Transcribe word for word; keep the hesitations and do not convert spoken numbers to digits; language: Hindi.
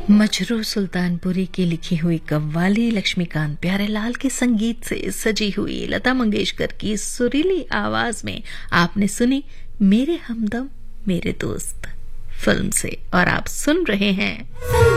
मजरू सुल्तानपुरी की लिखी हुई कव्वाली लक्ष्मीकांत प्यारेलाल के संगीत से सजी हुई लता मंगेशकर की सुरीली आवाज में आपने सुनी मेरे हमदम मेरे दोस्त फिल्म से। और आप सुन रहे हैं